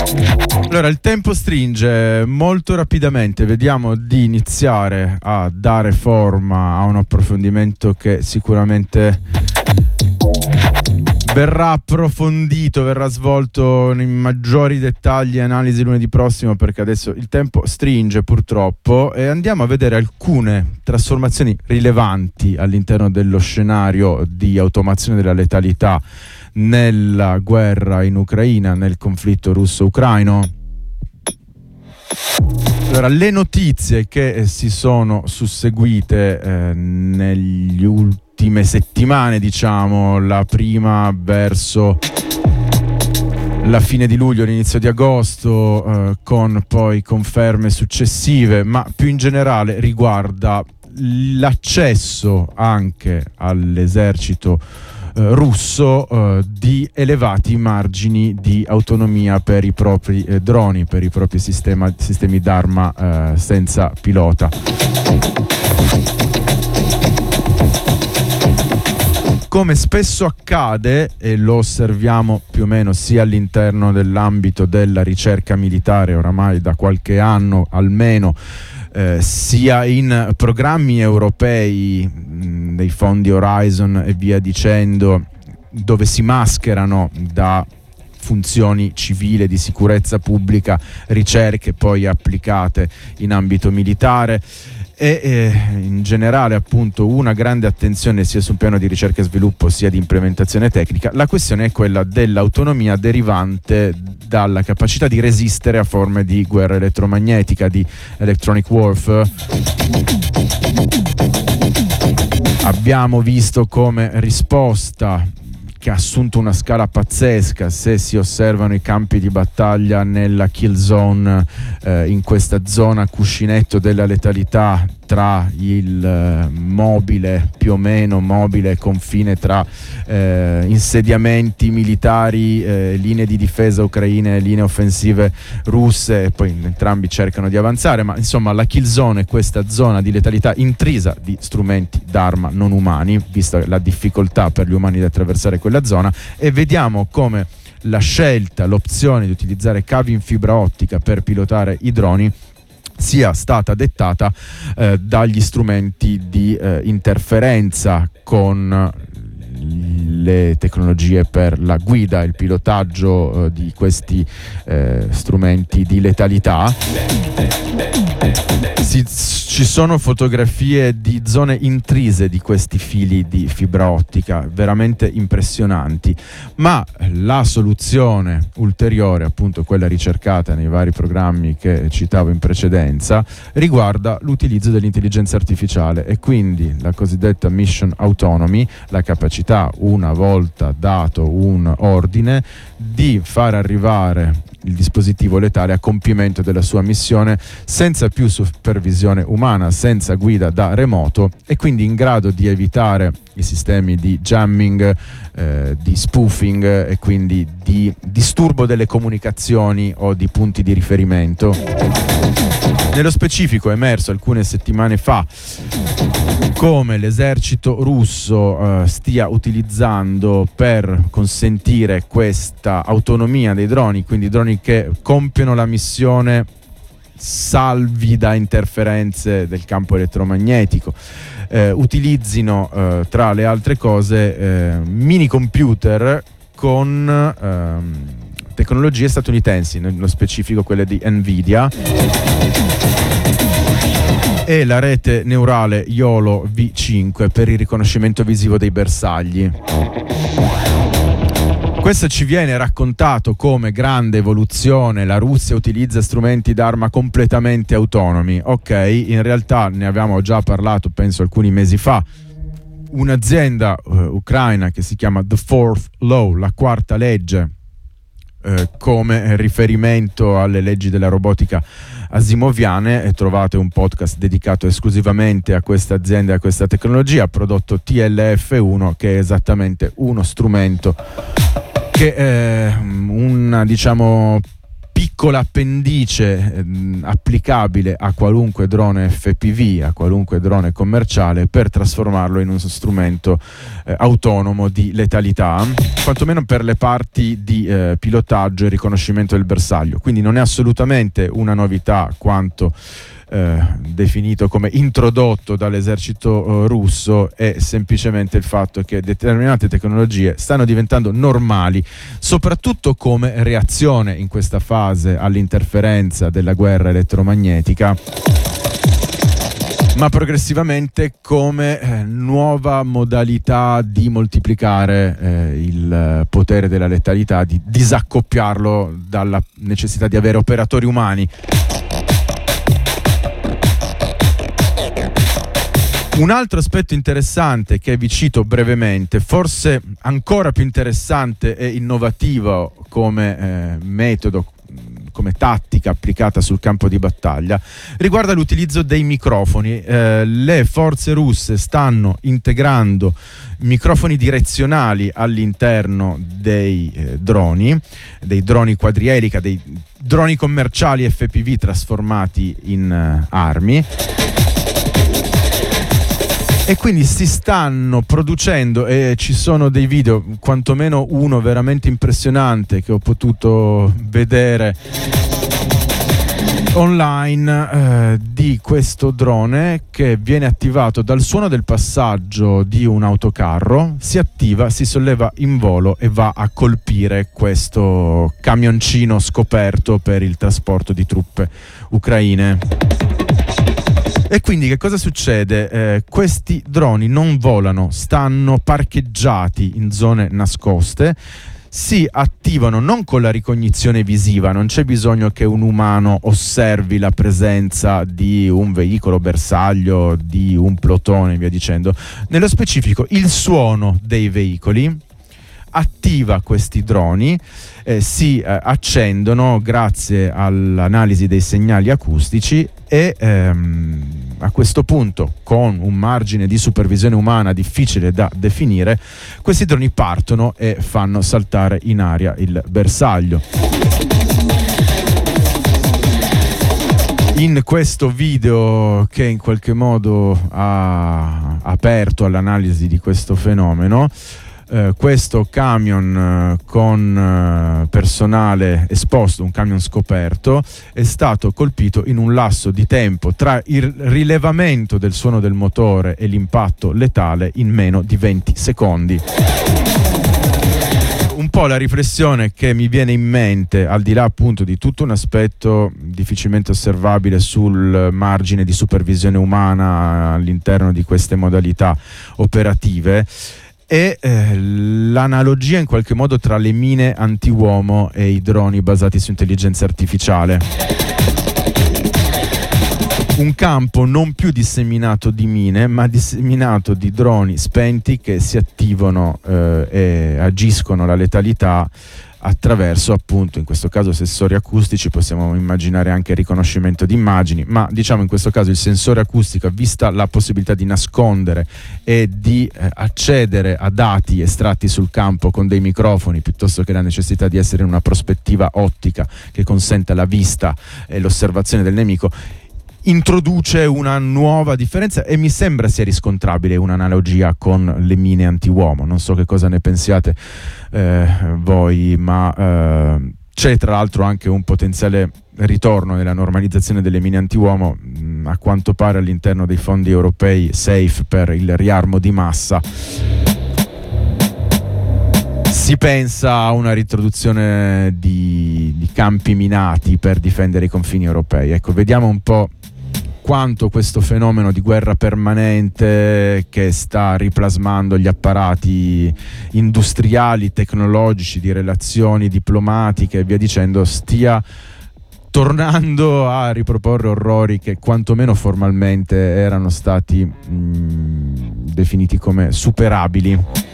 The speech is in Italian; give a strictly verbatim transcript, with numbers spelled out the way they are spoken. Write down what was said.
Allora, il tempo stringe molto rapidamente, vediamo di iniziare a dare forma a un approfondimento che sicuramente verrà approfondito, verrà svolto in maggiori dettagli e analisi lunedì prossimo, perché adesso il tempo stringe purtroppo, e andiamo a vedere alcune trasformazioni rilevanti all'interno dello scenario di automazione della letalità nella guerra in Ucraina, nel conflitto russo-ucraino. Allora, le notizie che eh, si sono susseguite eh, negli ultime settimane, diciamo, la prima verso la fine di luglio, l'inizio di agosto, eh, con poi conferme successive, ma più in generale riguarda l'accesso anche all'esercito russo eh, di elevati margini di autonomia per i propri eh, droni, per i propri sistema, sistemi d'arma eh, senza pilota. Come spesso accade, e lo osserviamo più o meno sia all'interno dell'ambito della ricerca militare oramai da qualche anno almeno, Eh, sia in programmi europei mh, dei fondi Horizon e via dicendo, dove si mascherano da funzioni civili di sicurezza pubblica ricerche poi applicate in ambito militare, e eh, in generale appunto una grande attenzione sia sul piano di ricerca e sviluppo sia di implementazione tecnica. La questione è quella dell'autonomia derivante dalla capacità di resistere a forme di guerra elettromagnetica, di electronic warfare. Abbiamo visto come risposta, che ha assunto una scala pazzesca se si osservano i campi di battaglia nella kill zone, eh, in questa zona cuscinetto della letalità tra il eh, mobile, più o meno mobile confine tra eh, insediamenti militari, eh, linee di difesa ucraine, linee offensive russe, e poi entrambi cercano di avanzare, ma insomma la kill zone è questa zona di letalità intrisa di strumenti d'arma non umani, vista la difficoltà per gli umani di attraversare quella zona, e vediamo come la scelta, l'opzione di utilizzare cavi in fibra ottica per pilotare i droni sia stata dettata eh, dagli strumenti di eh, interferenza con le tecnologie per la guida e il pilotaggio eh, di questi eh, strumenti di letalità. Si, ci sono fotografie di zone intrise di questi fili di fibra ottica veramente impressionanti, ma la soluzione ulteriore, appunto quella ricercata nei vari programmi che citavo in precedenza, riguarda l'utilizzo dell'intelligenza artificiale e quindi la cosiddetta mission autonomy, la capacità, una volta dato un ordine, di far arrivare il dispositivo letale a compimento della sua missione senza più supervisione umana, senza guida da remoto, e quindi in grado di evitare i sistemi di jamming, eh, di spoofing e quindi di disturbo delle comunicazioni o di punti di riferimento. Nello specifico è emerso alcune settimane fa come l'esercito russo eh, stia utilizzando per consentire questa autonomia dei droni, quindi droni che compiono la missione salvi da interferenze del campo elettromagnetico, eh, utilizzino eh, tra le altre cose eh, mini computer con ehm, tecnologie statunitensi, nello specifico quelle di Nvidia, e la rete neurale YOLO V cinque per il riconoscimento visivo dei bersagli. Questo ci viene raccontato come grande evoluzione, la Russia utilizza strumenti d'arma completamente autonomi. Ok, in realtà ne avevamo già parlato, penso alcuni mesi fa. Un'azienda uh, ucraina che si chiama The Fourth Law, la quarta legge, uh, come riferimento alle leggi della robotica asimoviane, e trovate un podcast dedicato esclusivamente a questa azienda e a questa tecnologia. Ha prodotto T L F uno, che è esattamente uno strumento che è una, diciamo, piccola piccola appendice ehm, applicabile a qualunque drone F P V, a qualunque drone commerciale, per trasformarlo in uno strumento eh, autonomo di letalità, quantomeno per le parti di eh, pilotaggio e riconoscimento del bersaglio. Quindi non è assolutamente una novità quanto Eh, definito come introdotto dall'esercito eh, russo, è semplicemente il fatto che determinate tecnologie stanno diventando normali, soprattutto come reazione in questa fase all'interferenza della guerra elettromagnetica, ma progressivamente come eh, nuova modalità di moltiplicare eh, il potere della letalità, di disaccoppiarlo dalla necessità di avere operatori umani. Un altro aspetto interessante che vi cito brevemente, forse ancora più interessante e innovativo come eh, metodo, come tattica applicata sul campo di battaglia, riguarda l'utilizzo dei microfoni. Eh, le forze russe stanno integrando microfoni direzionali all'interno dei eh, droni, dei droni quadrielica, dei droni commerciali F P V trasformati in eh, armi. E quindi si stanno producendo, e ci sono dei video, quantomeno uno veramente impressionante che ho potuto vedere online, eh, di questo drone che viene attivato dal suono del passaggio di un autocarro, si attiva, si solleva in volo e va a colpire questo camioncino scoperto per il trasporto di truppe ucraine. E quindi che cosa succede? Eh, questi droni non volano, stanno parcheggiati in zone nascoste, si attivano non con la ricognizione visiva, non c'è bisogno che un umano osservi la presenza di un veicolo bersaglio, di un plotone e via dicendo. Nello specifico il suono dei veicoli attiva questi droni, eh, si eh, accendono grazie all'analisi dei segnali acustici e ehm, a questo punto, con un margine di supervisione umana difficile da definire, questi droni partono e fanno saltare in aria il bersaglio. In questo video, che in qualche modo ha aperto all'analisi di questo fenomeno, Uh, questo camion uh, con uh, personale esposto, un camion scoperto, è stato colpito in un lasso di tempo tra il rilevamento del suono del motore e l'impatto letale in meno di venti secondi. Un po' la riflessione che mi viene in mente, al di là appunto di tutto un aspetto difficilmente osservabile sul margine di supervisione umana all'interno di queste modalità operative, e eh, l'analogia in qualche modo tra le mine anti-uomo e i droni basati su intelligenza artificiale. Un campo non più disseminato di mine, ma disseminato di droni spenti che si attivano eh, e agiscono la letalità attraverso, appunto, in questo caso sensori acustici, possiamo immaginare anche il riconoscimento di immagini, ma diciamo in questo caso il sensore acustico, vista la possibilità di nascondere e di eh, accedere a dati estratti sul campo con dei microfoni, piuttosto che la necessità di essere in una prospettiva ottica che consenta la vista e l'osservazione del nemico, introduce una nuova differenza e mi sembra sia riscontrabile un'analogia con le mine anti-uomo. Non so che cosa ne pensiate eh, voi, ma eh, c'è tra l'altro anche un potenziale ritorno nella normalizzazione delle mine anti-uomo, mh, a quanto pare all'interno dei fondi europei SAFE per il riarmo di massa. Si pensa a una reintroduzione di, di campi minati per difendere i confini europei. Ecco, vediamo un po' quanto questo fenomeno di guerra permanente che sta riplasmando gli apparati industriali, tecnologici, di relazioni diplomatiche e via dicendo, stia tornando a riproporre orrori che quantomeno formalmente erano stati mh, definiti come superabili.